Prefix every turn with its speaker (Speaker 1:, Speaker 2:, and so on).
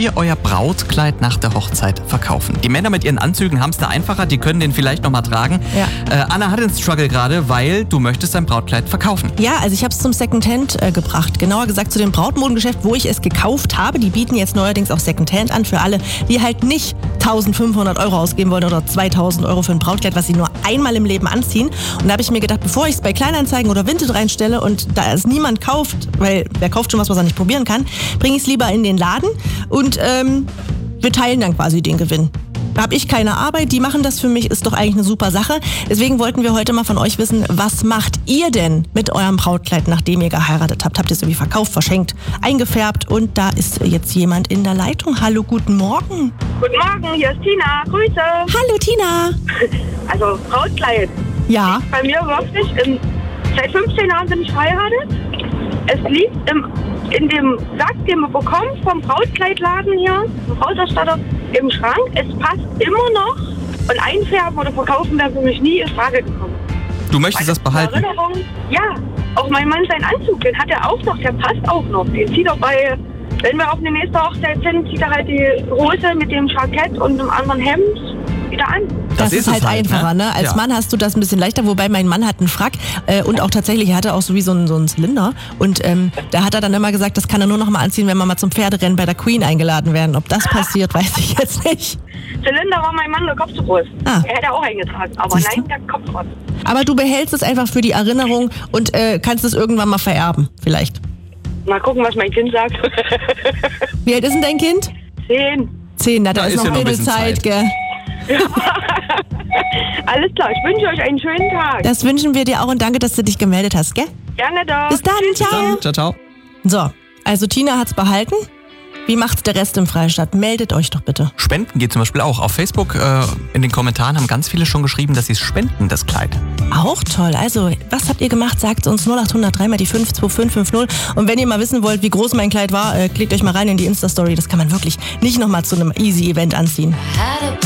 Speaker 1: ihr euer Brautkleid nach der Hochzeit verkaufen. Die Männer mit ihren Anzügen haben es da einfacher, die können den vielleicht nochmal tragen.
Speaker 2: Ja.
Speaker 1: Anna hat den Struggle gerade, weil du möchtest dein Brautkleid verkaufen.
Speaker 2: Ja, also ich habe es zum Secondhand gebracht. Genauer gesagt zu dem Brautmodengeschäft, wo ich es gekauft habe. Die bieten jetzt neuerdings auch Secondhand an für alle, die halt nicht 1.500 € ausgeben wollen oder 2.000 € für ein Brautkleid, was sie nur einmal im Leben anziehen. Und da habe ich mir gedacht, bevor ich es bei Kleinanzeigen oder Vinted reinstelle und da es niemand kauft, weil wer kauft schon was er nicht probieren kann, bringe ich es lieber in den Laden und wir teilen dann quasi den Gewinn. Da habe ich keine Arbeit, die machen das für mich, ist doch eigentlich eine super Sache. Deswegen wollten wir heute mal von euch wissen, was macht ihr denn mit eurem Brautkleid, nachdem ihr geheiratet habt? Habt ihr es irgendwie verkauft, verschenkt, eingefärbt? Und da ist jetzt jemand in der Leitung. Hallo, guten Morgen.
Speaker 3: Guten Morgen, hier ist Tina. Grüße.
Speaker 2: Hallo, Tina.
Speaker 3: Also Brautkleid.
Speaker 2: Ja.
Speaker 3: Bei mir wirklich, seit 15 Jahren bin ich verheiratet. Es liegt in dem Sack, den wir bekommen vom Brautkleidladen hier, vom Brauterstatter, im Schrank. Es passt immer noch. Und einfärben oder verkaufen wäre für mich nie in Frage gekommen.
Speaker 1: Du möchtest das behalten?
Speaker 3: Erinnerung, ja. Auch mein Mann seinen Anzug, den hat er auch noch, der passt auch noch. Den zieht er wenn wir auf eine nächste Hochzeit sind, zieht er halt die Hose mit dem Jackett und einem anderen Hemd wieder an.
Speaker 2: Das ist halt einfacher, ne? Als Mann hast du das ein bisschen leichter, wobei mein Mann hat einen Frack und auch tatsächlich, er hatte auch so wie so einen Zylinder und da hat er dann immer gesagt, das kann er nur noch mal anziehen, wenn wir mal zum Pferderennen bei der Queen eingeladen werden. Ob das passiert, weiß ich jetzt nicht.
Speaker 3: Zylinder war mein Mann der Kopf zu groß. Er hätte auch eingetragen, aber
Speaker 2: Siehste?
Speaker 3: nein, der Kopf raus.
Speaker 2: Aber du behältst es einfach für die Erinnerung und kannst es irgendwann mal vererben, vielleicht.
Speaker 3: Mal gucken, was mein Kind sagt.
Speaker 2: Wie alt ist denn dein Kind? 10, da ist noch ein bisschen Zeit, gell?
Speaker 3: Ja. Alles klar, ich wünsche euch einen schönen Tag.
Speaker 2: Das wünschen wir dir auch und danke, dass du dich gemeldet hast, gell?
Speaker 3: Gerne doch.
Speaker 2: Bis dann, ciao.
Speaker 1: Ciao, ciao.
Speaker 2: So, also Tina hat's behalten. Wie macht's der Rest im Freistaat? Meldet euch doch bitte.
Speaker 1: Spenden geht zum Beispiel auch. Auf Facebook in den Kommentaren haben ganz viele schon geschrieben, dass sie es spenden, das Kleid.
Speaker 2: Auch toll. Also, was habt ihr gemacht? Sagt uns 0800 3 mal die 52550. Und wenn ihr mal wissen wollt, wie groß mein Kleid war, klickt euch mal rein in die Insta-Story. Das kann man wirklich nicht nochmal zu einem Easy-Event anziehen.